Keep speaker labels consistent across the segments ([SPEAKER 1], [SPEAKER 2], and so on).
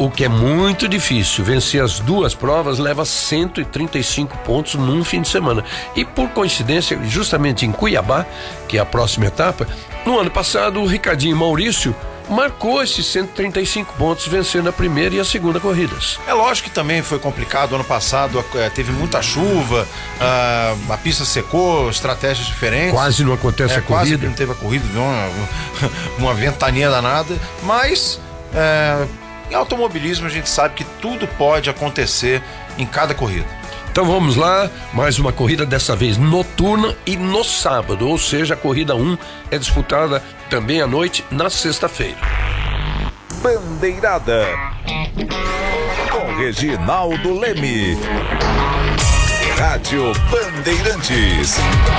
[SPEAKER 1] o que é muito difícil. Vencer as duas provas leva 135 pontos num fim de semana. E por coincidência, justamente em Cuiabá, que é a próxima etapa, no ano passado o Ricardinho Maurício marcou esses 135 pontos, vencendo a primeira e a segunda corridas.
[SPEAKER 2] É lógico que também foi complicado. Ano passado teve muita chuva, a pista secou, estratégias diferentes.
[SPEAKER 1] Quase não acontece a corrida.
[SPEAKER 2] Quase que não teve a corrida, uma ventania danada. Mas em automobilismo a gente sabe que tudo pode acontecer em cada corrida.
[SPEAKER 1] Então vamos lá, mais uma corrida, dessa vez noturna e no sábado, ou seja, a corrida 1 é disputada também à noite, na sexta-feira.
[SPEAKER 3] Bandeirada com Reginaldo Leme. Rádio Bandeirantes.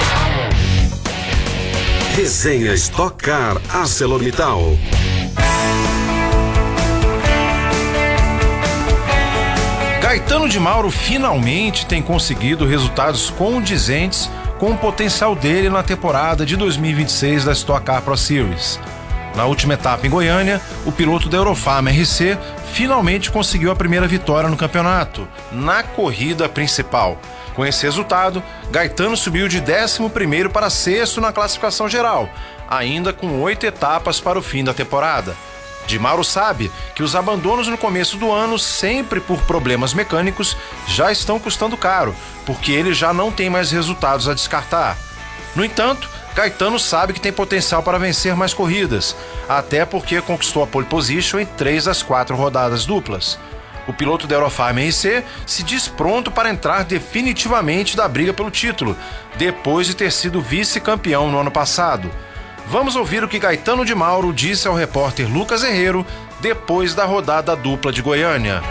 [SPEAKER 4] Resenha Stock Car ArcelorMittal.
[SPEAKER 2] Gaetano de Mauro finalmente tem conseguido resultados condizentes com o potencial dele na temporada de 2026 da Stock Car Pro Series. Na última etapa em Goiânia, o piloto da Eurofarm RC finalmente conseguiu a primeira vitória no campeonato, na corrida principal. Com esse resultado, Gaetano subiu de 11º para 6º na classificação geral, ainda com 8 etapas para o fim da temporada. De Mauro sabe que os abandonos no começo do ano, sempre por problemas mecânicos, já estão custando caro, porque ele já não tem mais resultados a descartar. No entanto, Gaetano sabe que tem potencial para vencer mais corridas, até porque conquistou a pole position em 3 das 4 rodadas duplas. O piloto da Eurofarm RC se diz pronto para entrar definitivamente da briga pelo título, depois de ter sido vice-campeão no ano passado. Vamos ouvir o que Gaetano de Mauro disse ao repórter Lucas Herrero depois da rodada dupla de Goiânia.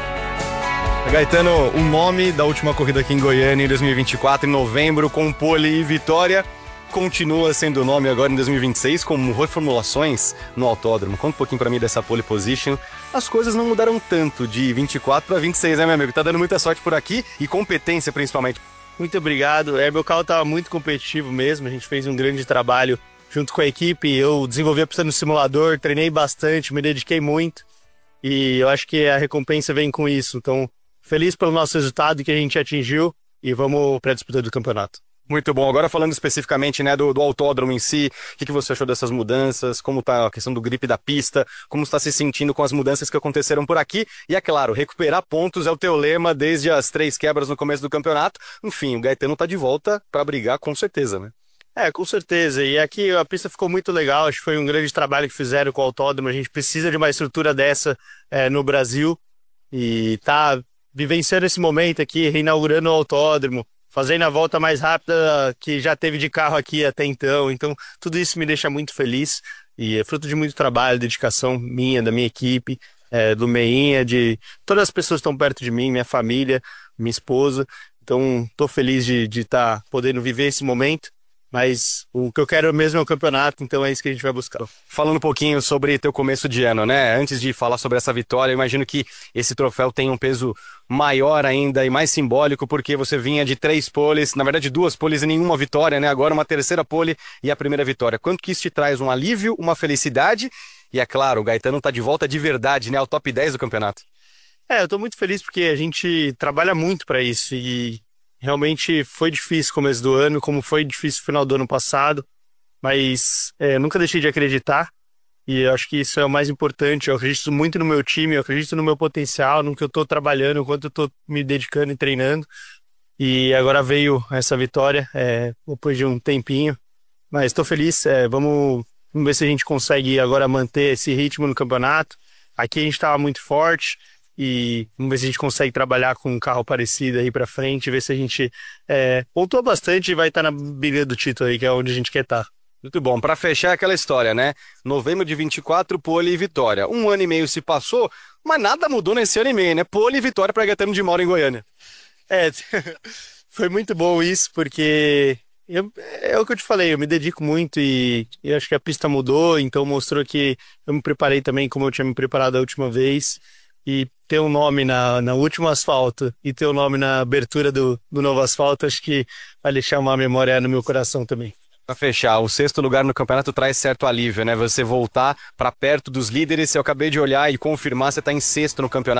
[SPEAKER 5] Gaetano, o nome da última corrida aqui em Goiânia em 2024, em novembro, com pole e vitória, continua sendo o nome agora em 2026, com reformulações no autódromo. Conta um pouquinho pra mim dessa pole position. As coisas não mudaram tanto de 24 para 26, né, meu amigo? Tá dando muita sorte por aqui e competência principalmente.
[SPEAKER 6] Muito obrigado. Meu carro estava muito competitivo mesmo, a gente fez um grande trabalho junto com a equipe. Eu desenvolvi a pista no simulador, treinei bastante, me dediquei muito e eu acho que a recompensa vem com isso. Então, feliz pelo nosso resultado que a gente atingiu e vamos para a disputa do campeonato.
[SPEAKER 5] Muito bom. Agora falando especificamente, né, do autódromo em si, o que você achou dessas mudanças? Como está a questão do grip da pista? Como está se sentindo com as mudanças que aconteceram por aqui? E é claro, recuperar pontos é o teu lema desde as 3 quebras no começo do campeonato. Enfim, o Gaetano está de volta para brigar com certeza, né?
[SPEAKER 6] Com certeza. E aqui a pista ficou muito legal. Acho que foi um grande trabalho que fizeram com o autódromo. A gente precisa de uma estrutura dessa no Brasil. E tá vivenciando esse momento aqui, reinaugurando o autódromo, fazendo a volta mais rápida que já teve de carro aqui até então. Então, tudo isso me deixa muito feliz. E é fruto de muito trabalho, dedicação minha, da minha equipe, do Meinha, de todas as pessoas que estão perto de mim, minha família, minha esposa. Então, tô feliz de estar podendo viver esse momento. Mas o que eu quero mesmo é o campeonato, então é isso que a gente vai buscar.
[SPEAKER 5] Falando um pouquinho sobre teu começo de ano, né? Antes de falar sobre essa vitória, eu imagino que esse troféu tem um peso maior ainda e mais simbólico, porque você vinha de 3 poles, na verdade 2 poles e nenhuma vitória, né? Agora uma terceira pole e a primeira vitória. Quanto que isso te traz? Um alívio, uma felicidade? E é claro, o Gaetano tá de volta de verdade, né? Ao top 10 do campeonato.
[SPEAKER 6] Eu tô muito feliz porque a gente trabalha muito para isso e realmente foi difícil o começo do ano, como foi difícil o final do ano passado, mas nunca deixei de acreditar e eu acho que isso é o mais importante. Eu acredito muito no meu time, eu acredito no meu potencial, no que eu estou trabalhando, no quanto eu estou me dedicando e treinando. E agora veio essa vitória depois de um tempinho, mas estou feliz. Vamos ver se a gente consegue agora manter esse ritmo no campeonato. Aqui a gente estava muito forte. E vamos ver se a gente consegue trabalhar com um carro parecido aí pra frente, ver se a gente pontua bastante e vai estar na briga do título aí, que é onde a gente quer estar.
[SPEAKER 5] Muito bom, pra fechar aquela história, né? Novembro de 24, pole e vitória. 1 ano e meio se passou, mas nada mudou nesse ano e meio, né? Pole e vitória pra Gaetano de Mauro em Goiânia.
[SPEAKER 6] Foi muito bom isso, porque é o que eu te falei, eu me dedico muito e eu acho que a pista mudou, então mostrou que eu me preparei também como eu tinha me preparado a última vez. E ter um nome na última asfalto e ter um nome na abertura do novo asfalto, acho que vai deixar uma memória no meu coração também.
[SPEAKER 5] Pra fechar, o 6º lugar no campeonato traz certo alívio, né? Você voltar pra perto dos líderes, eu acabei de olhar e confirmar, você tá em 6º no campeonato.